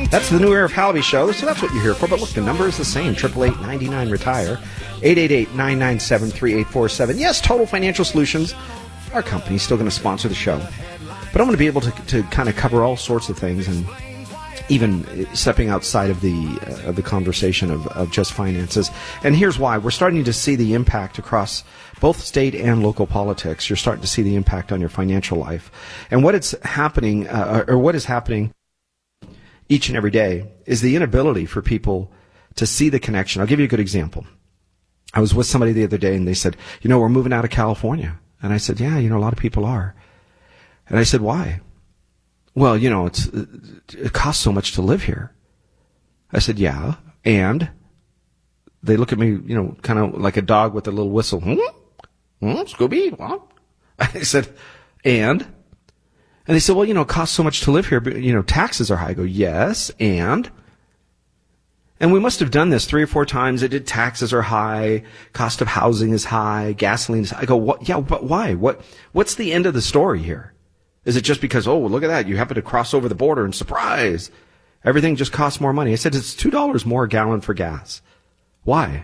That's the new Arif Halaby show, so that's what you're here for. But look, the number is the same, 888-99-RETIRE, 888-997-3847. Yes, Total Financial Solutions, our company's still going to sponsor the show. But I'm going to be able to kind of cover all sorts of things, and even stepping outside of the conversation of just finances. And here's why. We're starting to see the impact across both state and local politics. You're starting to see the impact on your financial life. And what it's happening, or what is happening each and every day, is the inability for people to see the connection. I'll give you a good example. I was with somebody the other day, and they said, we're moving out of California. And I said, yeah, a lot of people are. And I said, why? Well, it costs so much to live here. I said, yeah, and they look at me, kind of like a dog with a little whistle. Scooby, what? I said, and they said, well, it costs so much to live here, but, taxes are high. I go, yes, and we must have done this 3 or 4 times. Taxes are high, cost of housing is high, gasoline is high. I go, what? Yeah, but why? What's the end of the story here? Is it just because, look at that, you happen to cross over the border and surprise, everything just costs more money? I said, it's $2 more a gallon for gas. Why?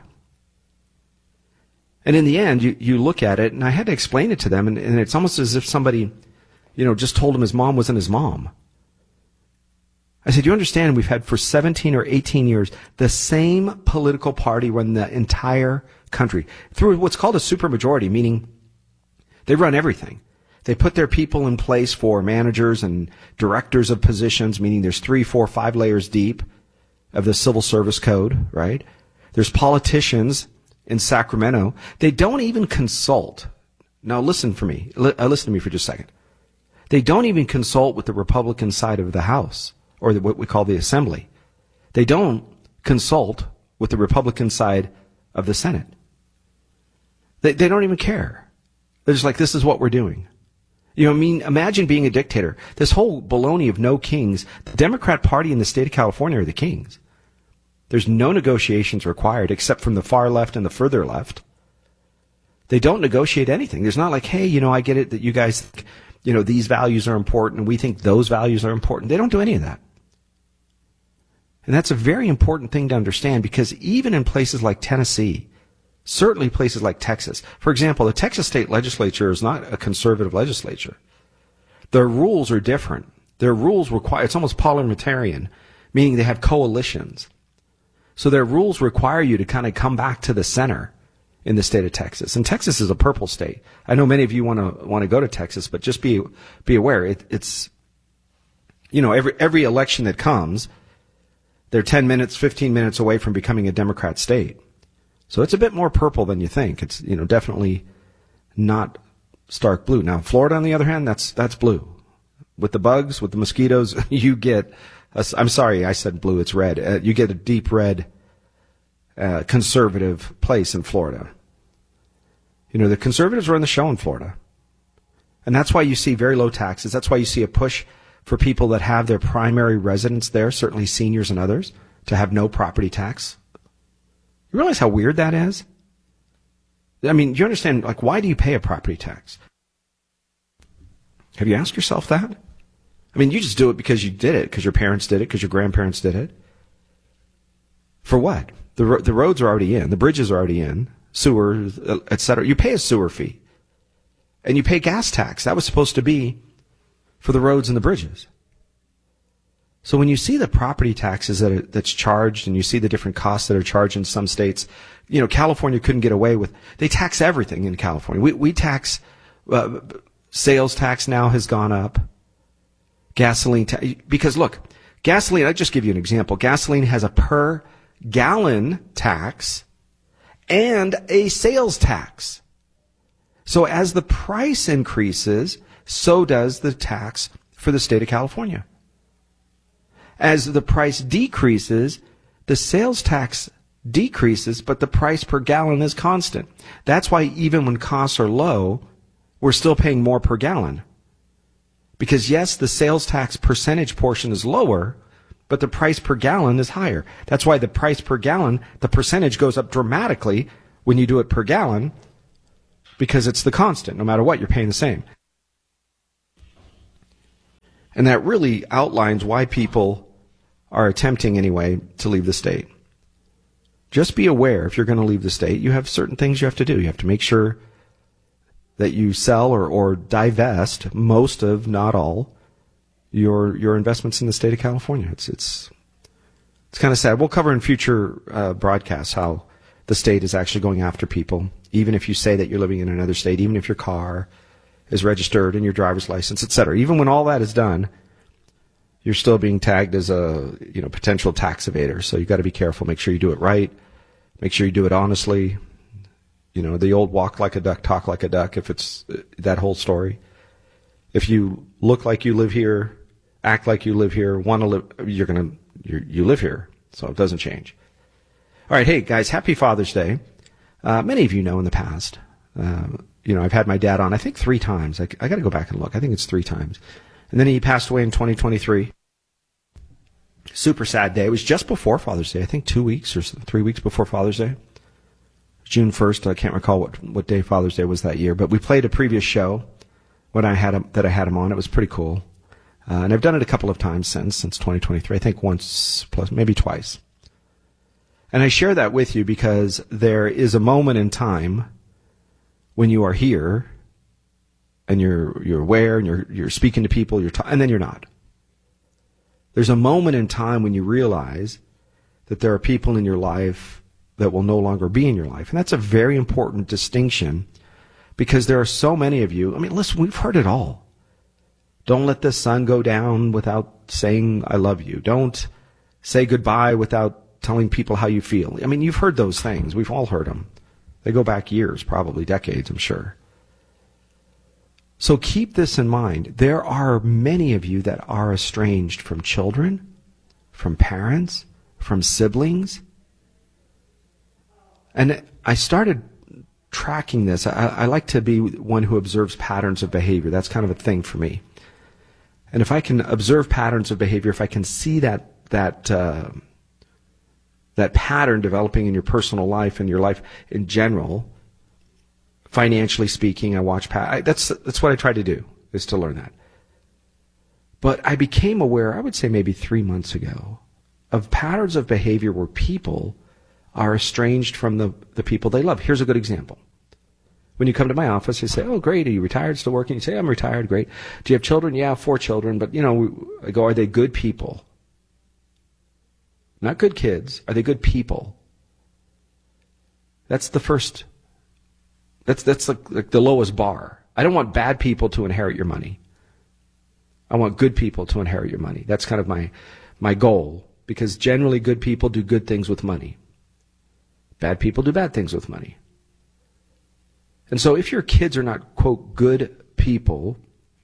And in the end, you look at it, and I had to explain it to them, and it's almost as if somebody, just told him his mom wasn't his mom. I said, you understand we've had for 17 or 18 years the same political party run the entire country through what's called a supermajority, meaning they run everything. They put their people in place for managers and directors of positions, meaning there's 3, 4, 5 layers deep of the civil service code, right? There's politicians in Sacramento. They don't even consult. Now listen for me. Listen to me for just a second. They don't even consult with the Republican side of the House, or what we call the Assembly. They don't consult with the Republican side of the Senate. They don't even care. They're just like, this is what we're doing. Imagine being a dictator. This whole baloney of no kings. The Democrat Party in the state of California are the kings. There's no negotiations required except from the far left and the further left. They don't negotiate anything. There's not like, hey, I get it that you guys think, these values are important and we think those values are important. They don't do any of that. And that's a very important thing to understand, because even in places like Tennessee, certainly places like Texas. For example, the Texas state legislature is not a conservative legislature. Their rules are different. Their rules require, it's almost parliamentarian, meaning they have coalitions. So their rules require you to kind of come back to the center in the state of Texas. And Texas is a purple state. I know many of you want to go to Texas, but just be aware. It's, every election that comes, they're 10 minutes, 15 minutes away from becoming a Democrat state. So it's a bit more purple than you think. It's, definitely not stark blue. Now, Florida, on the other hand, that's blue. With the bugs, with the mosquitoes, you get, I'm sorry, I said blue, it's red. You get a deep red, conservative place in Florida. The conservatives run the show in Florida. And that's why you see very low taxes. That's why you see a push for people that have their primary residence there, certainly seniors and others, to have no property tax. You realize how weird that is? I mean, you understand, why do you pay a property tax? Have you asked yourself that? I mean, you just do it because you did it, because your parents did it, because your grandparents did it. For what? The roads are already in. The bridges are already in. Sewer, etc. You pay a sewer fee. And you pay gas tax. That was supposed to be for the roads and the bridges. So when you see the property taxes that's charged, and you see the different costs that are charged in some states, California couldn't get away with. They tax everything in California. We tax, sales tax now has gone up. Gasoline, because look, gasoline, I'll just give you an example. Gasoline has a per gallon tax and a sales tax. So as the price increases, so does the tax for the state of California. As the price decreases, the sales tax decreases, but the price per gallon is constant. That's why even when costs are low, we're still paying more per gallon. Because yes, the sales tax percentage portion is lower, but the price per gallon is higher. That's why the price per gallon, the percentage goes up dramatically when you do it per gallon, because it's the constant. No matter what, you're paying the same. And that really outlines why people are attempting anyway to leave the state. Just be aware, if you're going to leave the state, you have certain things you have to do. You have to make sure that you sell or divest most of, not all, your investments in the state of California. It's kind of sad. We'll cover in future broadcasts how the state is actually going after people, even if you say that you're living in another state, even if your car is registered and your driver's license, etc. Even when all that is done, you're still being tagged as a potential tax evader. So you've got to be careful. Make sure you do it right. Make sure you do it honestly. The old walk like a duck, talk like a duck, if it's that whole story. If you look like you live here, act like you live here, want to live, you live here. So it doesn't change. All right. Hey, guys, happy Father's Day. Many of you know in the past, I've had my dad on, I think 3 times. I got to go back and look. I think it's 3 times. And then he passed away in 2023. Super sad day. It was just before Father's Day. I think 2 weeks or 3 weeks before Father's Day. June 1st. I can't recall what day Father's Day was that year. But we played a previous show when I had him on. It was pretty cool. And I've done it a couple of times since 2023. I think once plus maybe twice. And I share that with you because there is a moment in time when you are here and you're aware and you're speaking to people, and then you're not. There's a moment in time when you realize that there are people in your life that will no longer be in your life. And that's a very important distinction because there are so many of you. I mean, listen, we've heard it all. Don't let the sun go down without saying I love you. Don't say goodbye without telling people how you feel. I mean, you've heard those things. We've all heard them. They go back years, probably decades, I'm sure. So keep this in mind. There are many of you that are estranged from children, from parents, from siblings. And I started tracking this. I like to be one who observes patterns of behavior. That's kind of a thing for me. And if I can observe patterns of behavior, if I can see that pattern developing in your personal life and your life in general, financially speaking, I watch that's what I try to do, is to learn that. But I became aware, I would say maybe 3 months ago, of patterns of behavior where people are estranged from the people they love. Here's a good example. When you come to my office, you say, oh, great, are you retired, still working? You say, I'm retired, great. Do you have children? Yeah, 4 children. But, I go, are they good people? Not good kids. Are they good people? That's the first. That's like the lowest bar. I don't want bad people to inherit your money. I want good people to inherit your money. That's kind of my goal, because generally good people do good things with money. Bad people do bad things with money. And so if your kids are not, quote, good people,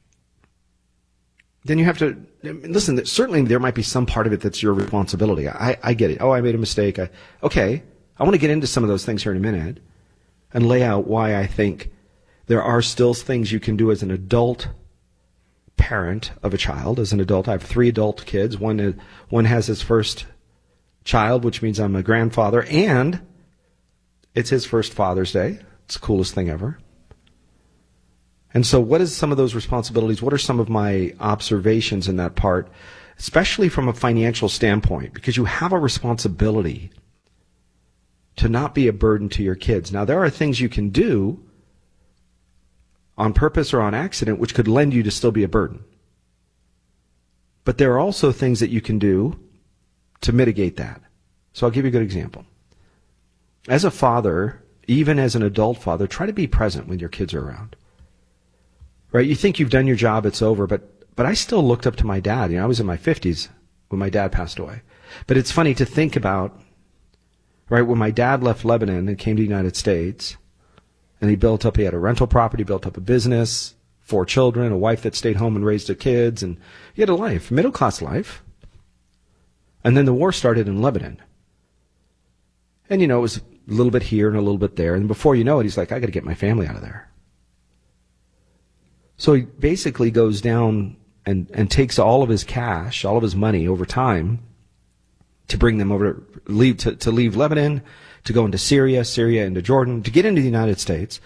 then you have to, listen, certainly there might be some part of it that's your responsibility. I get it. Oh, I made a mistake. Okay, I want to get into some of those things here in a minute and lay out why I think there are still things you can do as an adult parent of a child. As an adult, I have 3 adult kids. One has his first child, which means I'm a grandfather, and it's his first Father's Day. It's the coolest thing ever. And so what is some of those responsibilities? What are some of my observations in that part, especially from a financial standpoint? Because you have a responsibility to not be a burden to your kids. Now, there are things you can do on purpose or on accident which could lend you to still be a burden. But there are also things that you can do to mitigate that. So I'll give you a good example. As a father, even as an adult father, try to be present when your kids are around. Right? You think you've done your job, it's over, but I still looked up to my dad. I was in my 50s when my dad passed away. But it's funny to think about, right, when my dad left Lebanon and came to the United States, and he had a rental property, built up a business, 4 children, a wife that stayed home and raised the kids, and he had a life, middle-class life. And then the war started in Lebanon. And, it was a little bit here and a little bit there. And before you know it, he's like, I got to get my family out of there. So he basically goes down and takes all of his cash, all of his money over time to bring them over, to leave Lebanon, to go into Syria into Jordan, to get into the United States.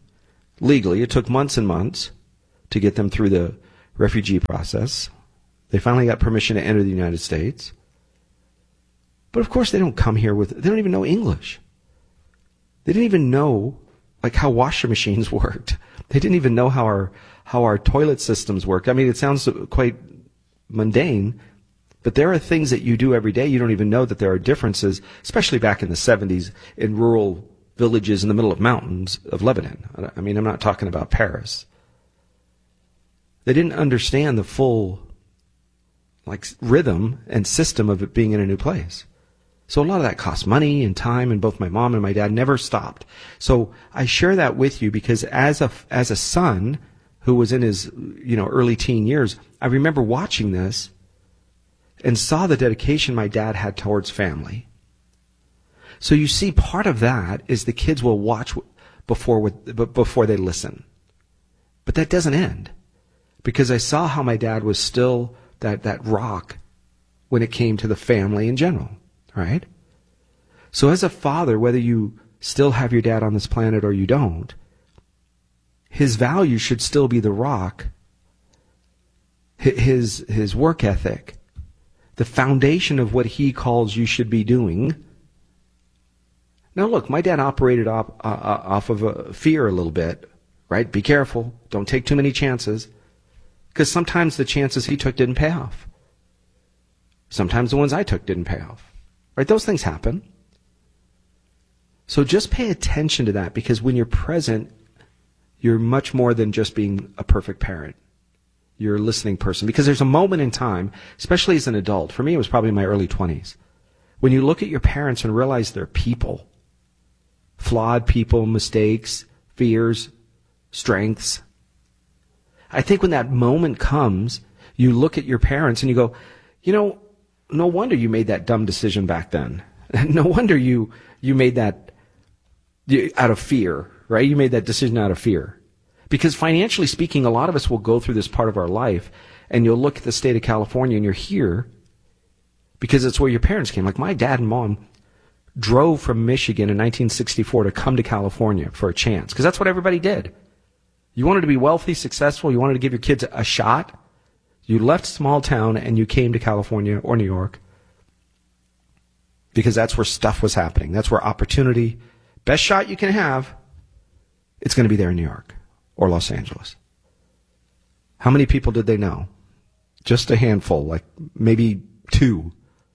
Legally, it took months and months to get them through the refugee process. They finally got permission to enter the United States. But of course they don't come here they don't even know English. They didn't even know like how washer machines worked. They didn't even know how our toilet systems work. I mean, it sounds quite mundane, but there are things that you do every day. You don't even know that there are differences, especially back in the 70s in rural villages in the middle of mountains of Lebanon. I mean, I'm not talking about Paris. They didn't understand the full rhythm and system of it being in a new place. So a lot of that cost money and time, and both my mom and my dad never stopped. So I share that with you because as a son who was in his early teen years, I remember watching this and saw the dedication my dad had towards family. So you see, part of that is the kids will watch before they listen. But that doesn't end, because I saw how my dad was still that rock when it came to the family in general, right? So as a father, whether you still have your dad on this planet or you don't, his value should still be the rock, his work ethic, the foundation of what he calls you should be doing. Now look, my dad operated off of a fear a little bit, right? Be careful. Don't take too many chances. Because sometimes the chances he took didn't pay off. Sometimes the ones I took didn't pay off. Right? Those things happen. So just pay attention to that, because when you're present, you're much more than just being a perfect parent. You're a listening person. Because there's a moment in time, especially as an adult, for me it was probably in my early 20s, when you look at your parents and realize they're people. Flawed people, mistakes, fears, strengths. I think when that moment comes, you look at your parents and you go, no wonder you made that dumb decision back then. No wonder you made that out of fear, right? You made that decision out of fear. Because financially speaking, a lot of us will go through this part of our life, and you'll look at the state of California and you're here because it's where your parents came. Like my dad and mom drove from Michigan in 1964 to come to California for a chance, because that's what everybody did. You wanted to be wealthy, successful, you wanted to give your kids a shot. You left small town and you came to California or New York because that's where stuff was happening. That's where opportunity, best shot you can have, it's going to be there in New York or Los Angeles. How many people did they know? Just a handful, like maybe 2.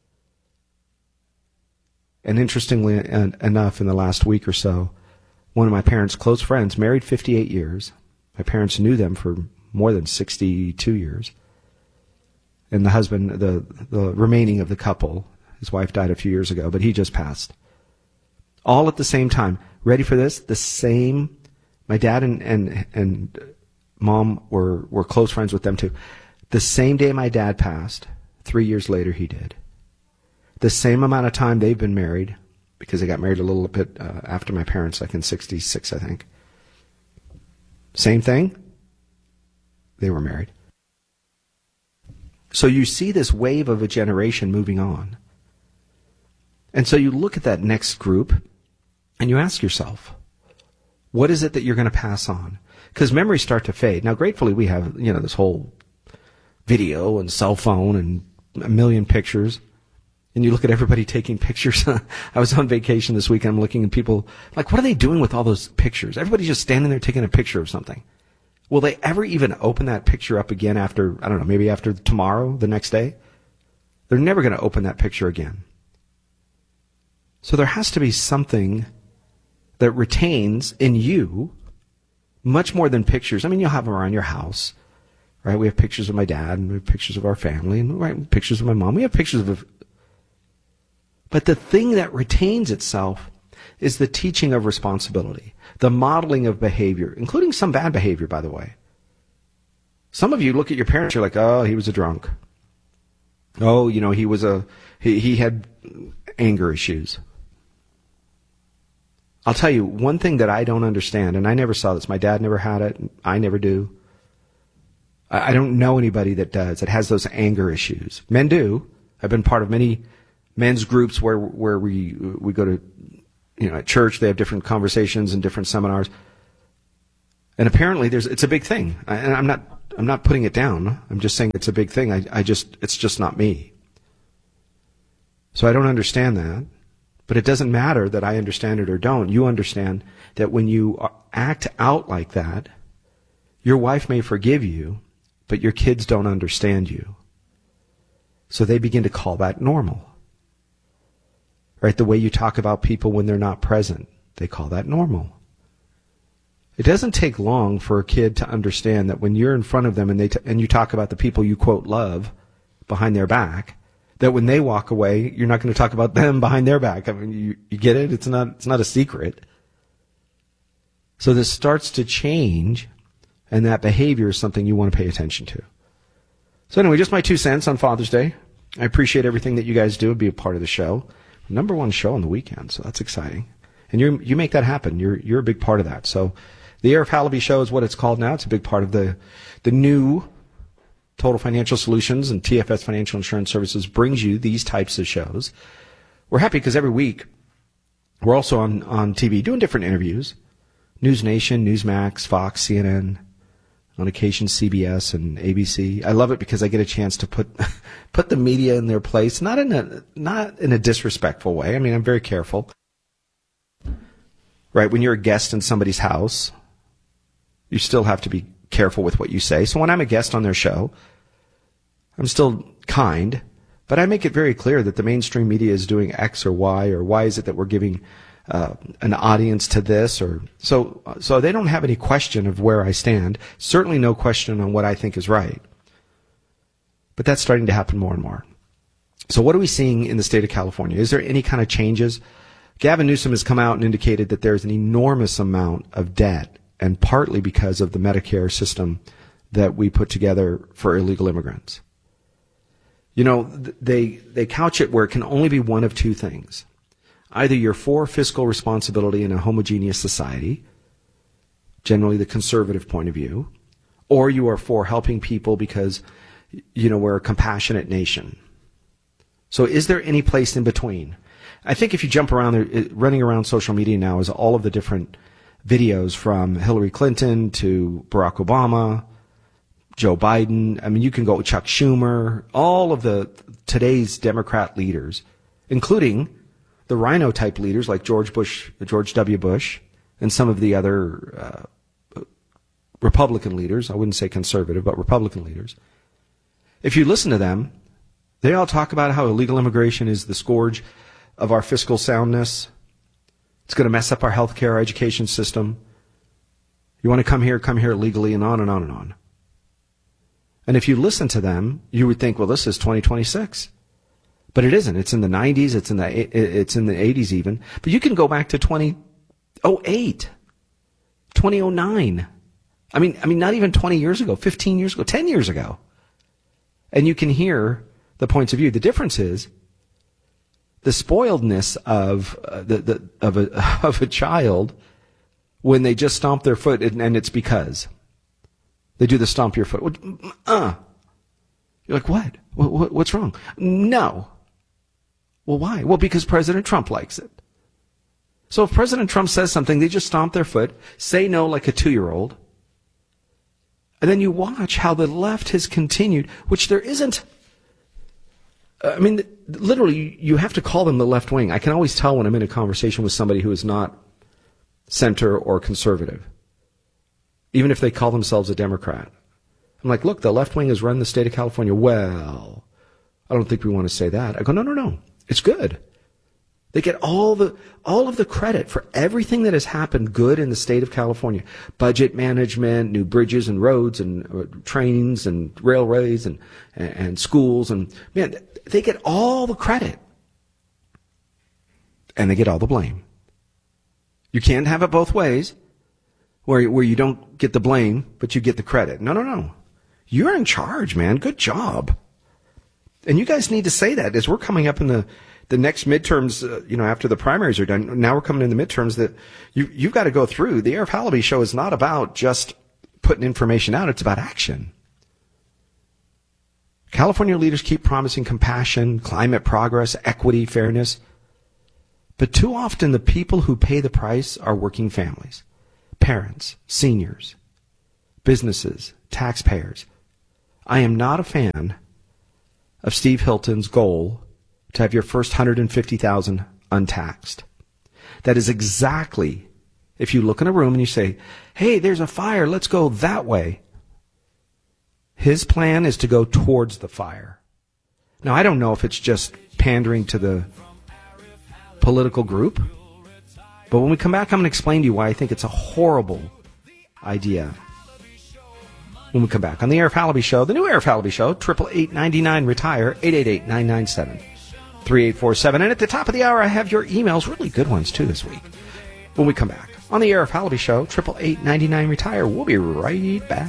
And interestingly enough, in the last week or so, one of my parents' close friends, married 58 years. My parents knew them for more than 62 years. And the husband, the remaining of the couple, his wife died a few years ago, but he just passed. All at the same time. Ready for this? My dad and mom were close friends with them too. The same day my dad passed, 3 years later he did. The same amount of time they've been married, because they got married a little bit after my parents, like in 66, I think. Same thing. They were married. So you see this wave of a generation moving on. And so you look at that next group and you ask yourself, what is it that you're going to pass on? Because memories start to fade. Now, gratefully, we have, this whole video and cell phone and a million pictures. And you look at everybody taking pictures. I was on vacation this week and I'm looking at people like, what are they doing with all those pictures? Everybody's just standing there taking a picture of something. Will they ever even open that picture up again after, I don't know, maybe after tomorrow, the next day? They're never going to open that picture again. So there has to be something that retains in you much more than pictures. I mean, you'll have them around your house, right? We have pictures of my dad and we have pictures of our family and right, pictures of my mom. We have pictures of. But the thing that retains itself is the teaching of responsibility, the modeling of behavior, including some bad behavior, by the way. Some of you look at your parents, you're like, oh, he was a drunk. Oh, he had anger issues. I'll tell you, one thing that I don't understand, and I never saw this, my dad never had it, I never do. I don't know anybody that does, that has those anger issues. Men do. I've been part of many men's groups where we go to, at church, they have different conversations and different seminars. And apparently it's a big thing. And I'm not not putting it down. I'm just saying it's a big thing. It's just not me. So I don't understand that. But it doesn't matter that I understand it or don't. You understand that when you act out like that, your wife may forgive you, but your kids don't understand you. So they begin to call that normal. Right? The way you talk about people when they're not present, they call that normal. It doesn't take long for a kid to understand that when you're in front of them and you talk about the people you quote love behind their back, that when they walk away, you're not going to talk about them behind their back. I mean, you get it? It's not a secret. So this starts to change, and that behavior is something you want to pay attention to. So anyway, just my 2 cents on Father's Day. I appreciate everything that you guys do. Be a part of the show. #1 show on the weekend, so that's exciting. And you make that happen. You're a big part of that. So the Arif Halaby Show is what it's called now. It's a big part of the new Total Financial Solutions, and TFS Financial Insurance Services brings you these types of shows. We're happy because every week we're also on TV doing different interviews. News Nation, Newsmax, Fox, CNN, on occasion CBS and ABC. I love it because I get a chance to put the media in their place, not in a disrespectful way. I mean, I'm very careful. Right? When you're a guest in somebody's house, you still have to be careful with what you say. So when I'm a guest on their show, I'm still kind, but I make it very clear that the mainstream media is doing X or Y, or why is it that we're giving an audience to this, or so they don't have any question of where I stand. Certainly no question on what I think is right. But that's starting to happen more and more. So what are we seeing in the state of California? Is there any kind of changes? Gavin Newsom has come out and indicated that there's an enormous amount of debt, and partly because of the Medicare system that we put together for illegal immigrants. You know, they couch it where it can only be one of two things. Either you're for fiscal responsibility in a homogeneous society, generally the conservative point of view, or you are for helping people because, you know, we're a compassionate nation. So is there any place in between? I think if you jump around there, running around social media now is all of the different videos from Hillary Clinton to Barack Obama, Joe Biden. I mean, you can go with Chuck Schumer, all of today's Democrat leaders, including the rhino type leaders like George W. Bush, and some of the other Republican leaders. I wouldn't say conservative, but Republican leaders. If you listen to them, they all talk about how illegal immigration is the scourge of our fiscal soundness. It's going to mess up our healthcare, our education system. You want to come here illegally, and on and on and on. And if you listen to them, you would think, well, this is 2026. But it isn't. It's in the 90s. It's in the 80s even. But you can go back to 2008, 2009. I mean, not even 20 years ago, 15 years ago, 10 years ago. And you can hear the points of view. The difference is the spoiledness of a child when they just stomp their foot, and it's because they do the stomp your foot. You're like, what? What's wrong? No. Well, why? Well, because President Trump likes it. So if President Trump says something, they just stomp their foot, say no like a 2-year-old, and then you watch how the left has continued, which there isn't. I mean, literally, you have to call them the left wing. I can always tell when I'm in a conversation with somebody who is not center or conservative, even if they call themselves a Democrat. I'm like, look, the left wing has run the state of California. Well, I don't think we want to say that. I go, no. It's good. They get all of the credit for everything that has happened good in the state of California. Budget management, new bridges and roads and trains and railways and schools. And man, they get all the credit. And they get all the blame. You can't have it both ways, where you don't get the blame, but you get the credit. No. You're in charge, man. Good job. And you guys need to say that as we're coming up in the next midterms, after the primaries are done. Now we're coming in the midterms that you've got to go through. The Arif Halaby Show is not about just putting information out. It's about action. California leaders keep promising compassion, climate progress, equity, fairness. But too often the people who pay the price are working families, parents, seniors, businesses, taxpayers. I am not a fan of Steve Hilton's goal to have your first $150,000 untaxed. That is exactly, if you look in a room and you say, hey, there's a fire, let's go that way. His plan is to go towards the fire. Now, I don't know if it's just pandering to the political group, but when we come back, I'm going to explain to you why I think it's a horrible idea. When we come back on the Arif Halaby Show, the new Arif Halaby Show, 888-99-RETIRE, 888-997-3847. And at the top of the hour, I have your emails, really good ones, too, this week. When we come back on the Arif Halaby Show, 888-99-RETIRE, we'll be right back.